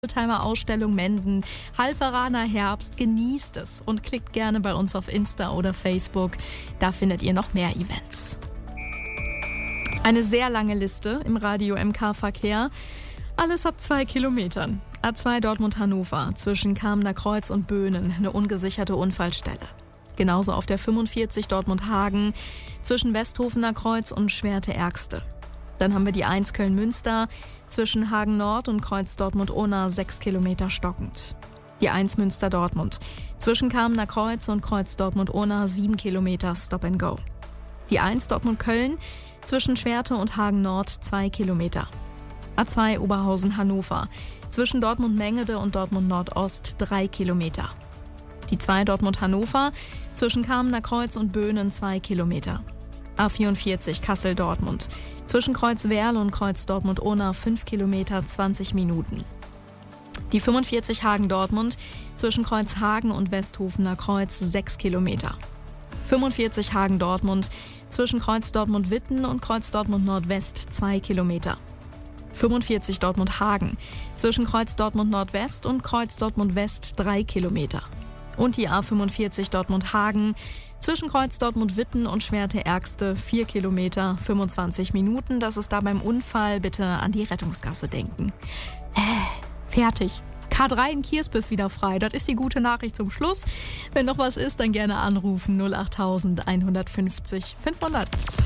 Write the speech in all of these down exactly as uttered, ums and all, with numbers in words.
Oldtimer-Ausstellung Menden, Halferaner Herbst, genießt es und klickt gerne bei uns auf Insta oder Facebook, da findet ihr noch mehr Events. Eine sehr lange Liste im Radio M K-Verkehr, alles ab zwei Kilometern. A zwei Dortmund-Hannover, zwischen Kamener Kreuz und Böhnen, eine ungesicherte Unfallstelle. Genauso auf der fünfundvierzig Dortmund-Hagen, zwischen Westhofener Kreuz und Schwerte-Ergste. Dann haben wir die eins Köln-Münster, zwischen Hagen Nord und Kreuz Dortmund-Ohna, sechs Kilometer stockend. Die eins Münster-Dortmund, zwischen Kamener Kreuz und Kreuz Dortmund-Ohna, sieben Kilometer Stop and Go. Die eins Dortmund-Köln, zwischen Schwerte und Hagen Nord, zwei Kilometer. A zwei Oberhausen-Hannover, zwischen Dortmund-Mengede und Dortmund-Nordost, drei Kilometer. Die zwei Dortmund-Hannover, zwischen Kamener Kreuz und Böhnen, zwei Kilometer. A vierundvierzig Kassel-Dortmund, zwischen Kreuz Werl und Kreuz Dortmund-Ohna, fünf Kilometer, zwanzig Minuten. Die fünfundvierzig Hagen-Dortmund, zwischen Kreuz Hagen und Westhofener Kreuz, sechs Kilometer. fünfundvierzig Hagen-Dortmund, zwischen Kreuz Dortmund-Witten und Kreuz Dortmund-Nordwest, zwei Kilometer. fünfundvierzig Dortmund-Hagen, zwischen Kreuz Dortmund-Nordwest und Kreuz Dortmund-West, drei Kilometer. Und die A fünfundvierzig Dortmund-Hagen, zwischen Kreuz Dortmund-Witten und Schwerte-Ergste, vier Kilometer, fünfundzwanzig Minuten. Das ist da beim Unfall, bitte an die Rettungsgasse denken. Fertig. K drei in Kiersbüss wieder frei. Das ist die gute Nachricht zum Schluss. Wenn noch was ist, dann gerne anrufen. null acht eins fünf null fünfhundert.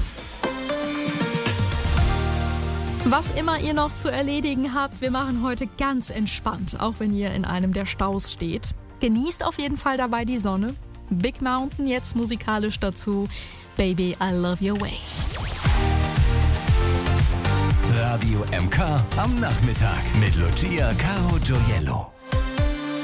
Was immer ihr noch zu erledigen habt, wir machen heute ganz entspannt, auch wenn ihr in einem der Staus steht. Genießt auf jeden Fall dabei die Sonne. Big Mountain jetzt musikalisch dazu. Baby, I love your way. Radio M K am Nachmittag mit Lucia Caro Gioiello.